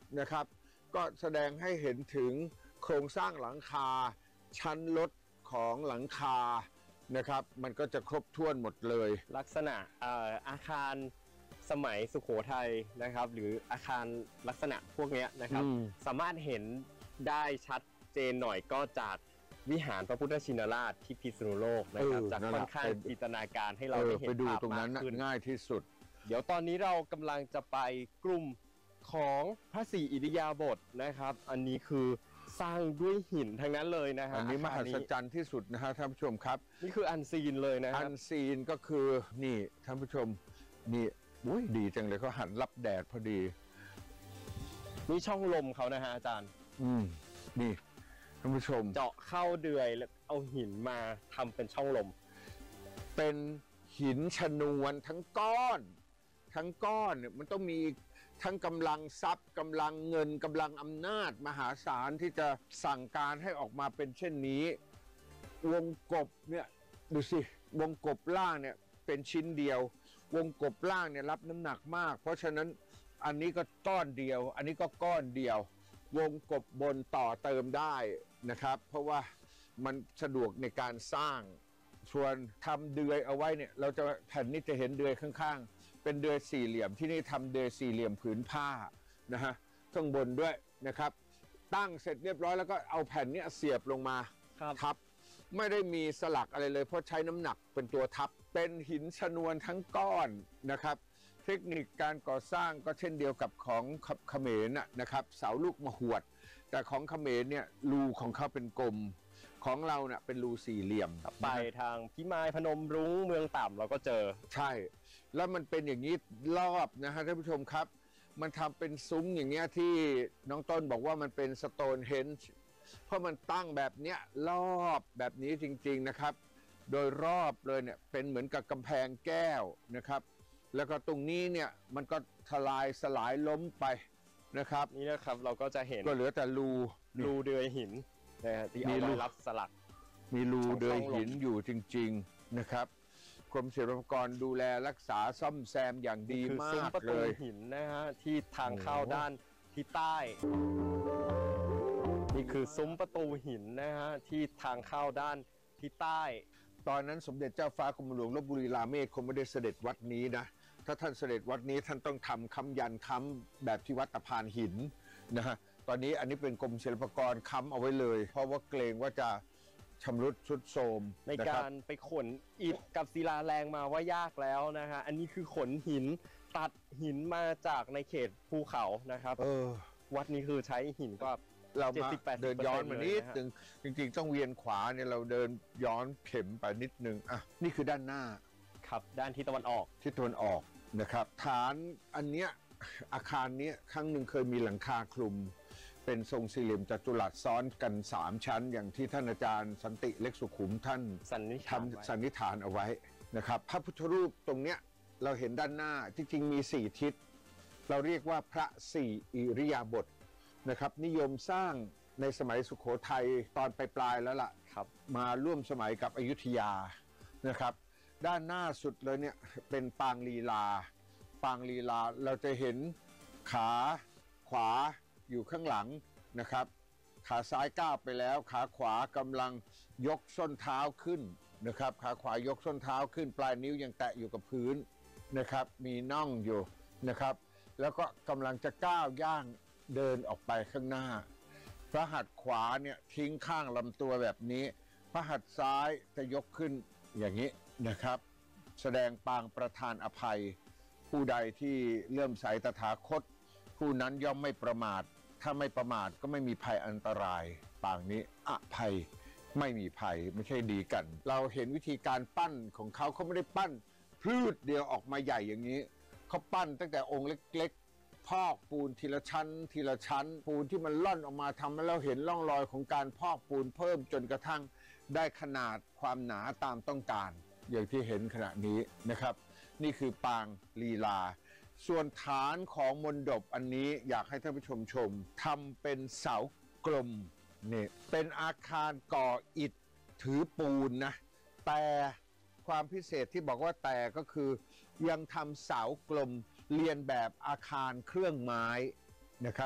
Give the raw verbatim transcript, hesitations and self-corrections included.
นะครับก็แสดงให้เห็นถึงโครงสร้างหลังคาชั้นลดของหลังคานะครับมันก็จะครบถ้วนหมดเลยลักษณะอาคารสมัยสุโขทัยนะครับหรืออาคารลักษณะพวกนี้นะครับสามารถเห็นได้ชัดเจนหน่อยก็จากวิหารพระพุทธชินราชที่พิษณุโลกนะครับจากค่อนข้างจินตนาการให้เราได้เห็นภาพมากขึ้นง่ายที่สุดเดี๋ยวตอนนี้เรากำลังจะไปกลุ่มของพระศรีอิริยาบถนะครับอันนี้คือสร้างด้วยหินทั้งนั้นเลยนะฮะอันนี้มหัศจรรย์ที่สุดนะฮะท่านผู้ชมครับนี่คืออันซีนเลยนะอันซีนก็คือนี่ท่านผู้ชมนี่อุ้ยดีจังเลยเขาหันรับแดดพอดีนี่ช่องลมเขานะฮะอาจารย์อืมนี่ท่านผู้ชมเจาะเข้าเดือยแล้วเอาหินมาทำเป็นช่องลมเป็นหินชนวนทั้งก้อนทั้งก้อนเนี่ยมันต้องมีทั้งกำลังทรัพย์กำลังเงินกำลังอำนาจมหาศาลที่จะสั่งการให้ออกมาเป็นเช่นนี้วงกบเนี่ยดูสิวงกบล่างเนี่ยเป็นชิ้นเดียววงกบล่างเนี่ยรับน้ำหนักมากเพราะฉะนั้นอันนี้ก็ก้อนเดียวอันนี้ก็ก้อนเดียววงกบบนต่อเติมได้นะครับเพราะว่ามันสะดวกในการสร้างส่วนทำเดือยเอาไว้เนี่ยเราจะแผ่นนี้จะเห็นเดือยข้างๆเป็นเดือยสี่เหลี่ยมที่นี่ทำเดือยสี่เหลี่ยมผืนผ้านะฮะข้างบนด้วยนะครับตั้งเสร็จเรียบร้อยแล้วก็เอาแผ่นนี้เสียบลงมาทับไม่ได้มีสลักอะไรเลยเพราะใช้น้ำหนักเป็นตัวทับเป็นหินชนวนทั้งก้อนนะครับเทคนิคการก่อสร้างก็เช่นเดียวกับของเขมรนะครับเสาลูกมะหวดแต่ของเขมรเนี่ยรูของเขาเป็นกลมของเราเนี่ยเป็นรูสี่เหลี่ยมไปทางพิมายพนมรุ้งเมืองต่ำเราก็เจอใช่แล้วมันเป็นอย่างนี้รอบนะฮะท่านผู้ชมครับมันทำเป็นซุ้มอย่างเงี้ยที่น้องต้นบอกว่ามันเป็นสโตนเฮนจ์เพราะมันตั้งแบบเนี้ยรอบแบบนี้จริงๆนะครับโดยรอบเลยเนี่ยเป็นเหมือนกับกำแพงแก้วนะครับแล้วก็ตรงนี้เนี่ยมันก็ทลายสลายล้มไปนะครับนี่นะครับเราก็จะเห็นก็เหลือแต่รูรูเดือยหินนะฮะที่เอาไว้รับสลักมีรูเดือยหินอยู่จริงๆนะครับกรมศิลปากรดูแลรักษาซ่อมแซมอย่างดีมากเลยหินนะฮะที่ทางเข้าด้านทิศใต้นี่คือซุ้มประตูหินนะฮะที่ทางเข้าด้านทิศใต้ตอนนั้นสมเด็จเจ้าฟ้ากรมหลวงลพบุรีราเมศคงไม่ได้เสด็จวัดนี้นะถ้าท่านเสด็จวัดนี้ท่านต้องทำค้ำยันค้ำแบบที่วัดตะพานหินนะฮะตอนนี้อันนี้เป็นกรมศิลปากรค้ำเอาไว้เลยเพราะว่าเกรงว่าจะชำรุดทรุดโทรมในการไปขนอิฐกับศิลาแรงมาว่ายากแล้วนะฮะอันนี้คือขนหินตัดหินมาจากในเขตภูเขานะครับเออวัดนี้คือใช้หินก็เรามาเดินย้อนมานิดนึงจริงๆต้องเวียนขวาเนี่ยเราเดินย้อนเข็มไปนิดนึงอ่ะนี่คือด้านหน้าครับด้านทิศตะวันออกทิศตะวันออกนะครับฐานอันเนี้ยอาคารนี้ครั้งหนึ่งเคยมีหลังคาคลุมเป็นทรงสี่เหลี่ยมจัตุรัสซ้อนกันสามชั้นอย่างที่ท่านอาจารย์สันติเล็กสุขุมท่านทำสันนิษฐานเอาไว้นะครับพระพุทธรูปตรงเนี้ยเราเห็นด้านหน้าจริงๆมีสี่ทิศเราเรียกว่าพระสี่อิริยาบถนะครับนิยมสร้างในสมัยสุโขทัยตอนปลายๆแล้วล่ะครับมาร่วมสมัยกับอยุธยานะครับด้านหน้าสุดเลยเนี่ยเป็นปางลีลาปางลีลาเราจะเห็นขาขวาอยู่ข้างหลังนะครับขาซ้ายก้าวไปแล้วขาขวากำลังยกส้นเท้าขึ้นนะครับขาขวายกส้นเท้าขึ้นปลายนิ้วยังแตะอยู่กับพื้นนะครับมีน่องอยู่นะครับแล้วก็กำลังจะก้าวย่างเดินออกไปข้างหน้าพระหัตถ์ขวาเนี่ยทิ้งข้างลำตัวแบบนี้พระหัตถ์ซ้ายจะยกขึ้นอย่างนี้นะครับแสดงปางประทานอภัยผู้ใดที่เลื่อมใสตถาคตผู้นั้นย่อมไม่ประมาทถ้าไม่ประมาทก็ไม่มีภัยอันตรายปางนี้อภัยไม่มีภัยไม่ใช่ดีกันเราเห็นวิธีการปั้นของเขาเขาไม่ได้ปั้นพืชเดียวออกมาใหญ่อย่างนี้เขาปั้นตั้งแต่องค์เล็กๆพอกปูนทีละชั้นทีละชั้นปูนที่มันล่อนออกมาทำให้เราเห็นร่องรอยของการพอกปูนเพิ่มจนกระทั่งได้ขนาดความหนาตามต้องการอย่างที่เห็นขณะนี้นะครับนี่คือปางลีลาส่วนฐานของมณฑปอันนี้อยากให้ท่านผู้ชมชมทำเป็นเสากลมเนี่ยเป็นอาคารก่ออิฐถือปูนนะแต่ความพิเศษที่บอกว่าแต่ก็คือยังทำเสากลมเรียนแบบอาคารเครื่องไม้นะครับ